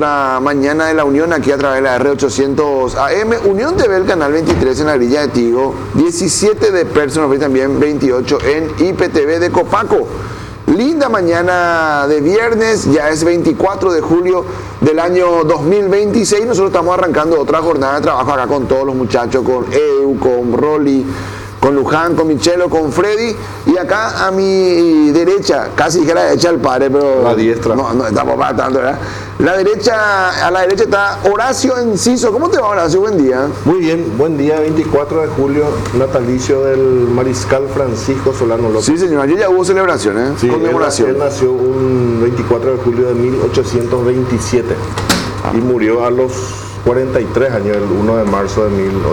otra mañana de la Unión aquí a través de la R800 AM. Unión TV, el canal 23 en la Grilla de Tigo, 17 de Personal y también 28 en IPTV de Copaco. Linda mañana de viernes, ya es 24 de julio del año 2026. Nosotros estamos arrancando otra jornada de trabajo acá con todos los muchachos, con Edu, con Rolly, con Luján, con Michelo, con Freddy. Y acá a mi derecha, casi dije la derecha del padre, pero la diestra. No estamos para tanto, ¿verdad? A la derecha está Horacio Enciso. ¿Cómo te va, Horacio? Buen día. Muy bien, buen día, 24 de julio, natalicio del mariscal Francisco Solano López. Sí, señor, ayer ya hubo celebración, ¿eh? Sí, conmemoración. Él nació un 24 de julio de 1827 y murió a los 43 años, el 1 de marzo de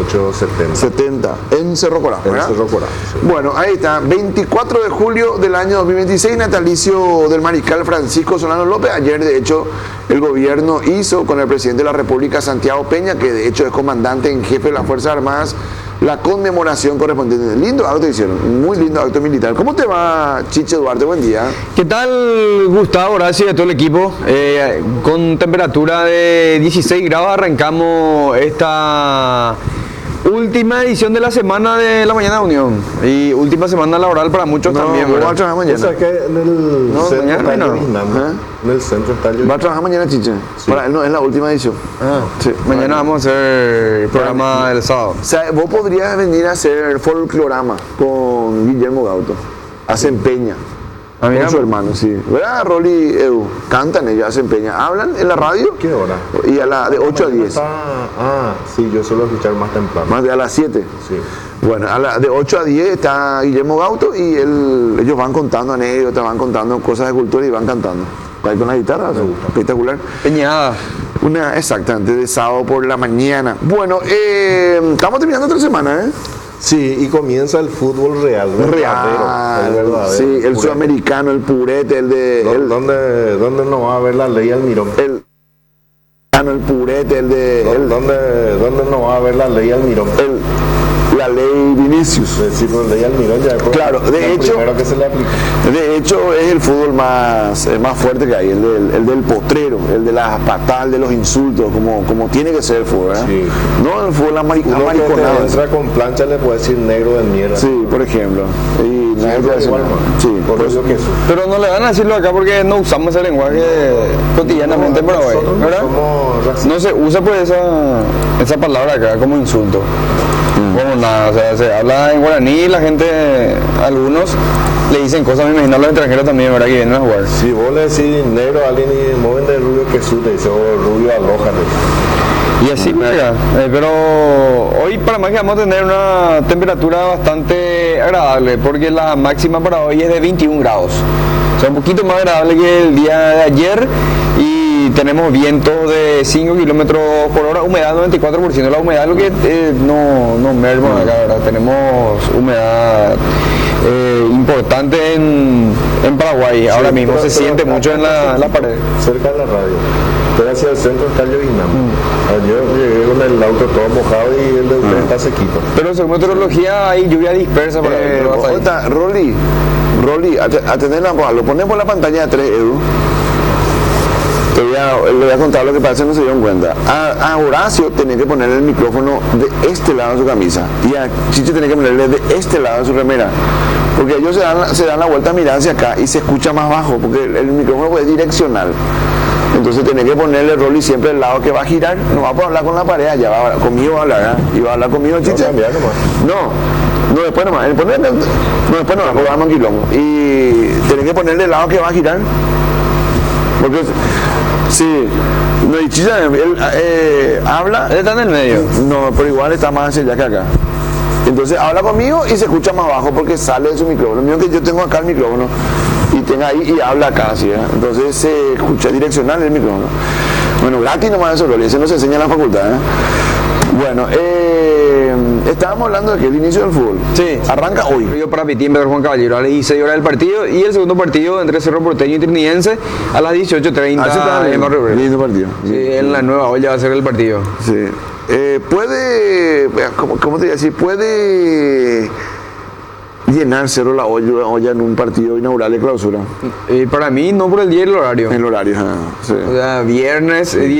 1870. En Cerro Corazón, ¿verdad? En Cerro Corazón, sí. Bueno, ahí está, 24 de julio del año 2026, natalicio del mariscal Francisco Solano López. Ayer, de hecho, el gobierno hizo con el presidente de la República, Santiago Peña, que de hecho es comandante en jefe de las Fuerzas Armadas, la conmemoración correspondiente. Lindo acto hicieron, muy lindo acto militar. ¿Cómo te va, Chiche Duarte? Buen día. ¿Qué tal, Gustavo, Horacio y a todo el equipo? Con temperatura de 16 grados arrancamos esta última edición de la semana de la Mañana de Unión y última semana laboral para muchos también. ¿Va a trabajar mañana? O sea que en el centro mañana está no. lloviznando. En el centro está lloviznando. ¿Va a trabajar mañana, Chiche? Sí. Para él no, es la última edición. Sí, mañana vamos a hacer el programa el sábado. O sea, vos podrías venir a hacer folclorama con Guillermo Gauto. Hacen peña. Con su hermano, sí. ¿Verdad, Rolly y Edu? Cantan ellos, hacen peña. Hablan en la radio. ¿Qué hora? Y de 8 a 10. Sí, yo suelo escuchar más temprano. Más de a las 7. Sí. Bueno, de 8 a 10 está Guillermo Gauto y ellos van contando anécdotas, van contando cosas de cultura y van cantando. Ahí con la guitarra, espectacular. Peñada. Exactamente, de sábado por la mañana. Bueno, estamos terminando otra semana, ¿eh? Sí, y comienza el fútbol real, el verdadero. Sí, el purete. Sudamericano, el purete, el de... ¿Dónde no va a haber la ley Almirón? El purete, el de... ¿Dónde no va a haber la ley Almirón? La ley Vinicius. Es decir, la ley Almirón ya Claro, de hecho, primero que se le aplica. De hecho es el fútbol más fuerte que hay, el del potrero, el de las patadas, el de los insultos, como tiene que ser el fútbol, ¿verdad? Sí. No el fútbol Uno que amariconado. te entra con plancha le puede decir negro de mierda. Sí, por ejemplo. Y nadie puede decir igual, nada. ¿no? Sí, Por pues, eso que eso. Pero no le van a decirlo acá porque no usamos ese lenguaje cotidianamente en Paraguay, Nosotros no ¿verdad? somos racistas. No se usa pues esa palabra acá como insulto. Como nada, o sea, se habla en guaraní, la gente, algunos le dicen cosas, me imagino a los extranjeros también, ¿verdad? Que vienen a jugar. Si vos le decís negro a alguien y mueven de rubio que su te dice, o rubio alójate. Y así, ¿verdad? Pero hoy para más que vamos a tener una temperatura bastante agradable, porque la máxima para hoy es de 21 grados. O sea, un poquito más agradable que el día de ayer. Y tenemos vientos de 5 kilómetros por hora, humedad 94%. La humedad es lo que no merma acá, ¿verdad? Tenemos humedad importante en Paraguay. Ahora Sí, mismo pero se siente acá mucho en la pared. Cerca de la radio. Pero hacia el centro está lloviznando. Ayer llegué con el auto todo mojado y el de usted está sequito. Pero según meteorología hay lluvia dispersa por ahí. pero vas ahí. ahorita, Rolly, atenderla, lo ponemos por la pantalla de 3, Edu. Le voy a contar lo que parece que no se dieron cuenta. A Horacio tenía que ponerle el micrófono de este lado de su camisa y a Chiche tenía que ponerle de este lado de su remera, porque ellos se dan la vuelta a mirar hacia acá y se escucha más bajo, porque el micrófono es direccional. Entonces tenía que ponerle Rolly siempre al lado que va a girar, no va a poder hablar con la pared, allá conmigo va a hablar, ¿eh? Y va a hablar conmigo, Chiche. No, después nomás. Después nomás, porque vamos a quilombo. Y tenés que ponerle el lado que va a girar. Porque, sí, no, y Chicha, él habla. Él está en el medio. No, pero igual está más hacia allá que acá. Entonces habla conmigo y se escucha más bajo porque sale de su micrófono. Mío que yo tengo acá el micrófono y tenga ahí y habla acá, ¿sí? Entonces se escucha direccional el micrófono. Bueno, gratis nomás eso, Loli, eso no se enseña en la facultad, ¿eh? Bueno, estábamos hablando de que el inicio del fútbol. Sí. Arranca hoy. Yo para Pitín, Pedro Juan Caballero, a las 16 horas del partido y el segundo partido entre Cerro Porteño y Trinidense a las 18:30 en Barrio Obrero. Lindo partido. Sí, en la nueva olla va a ser el partido. Sí. Puede, ¿cómo te diría? Si puede llenar Cerro la olla en un partido inaugural de clausura. Para mí no por el día y el horario. El horario, sí. O sea, viernes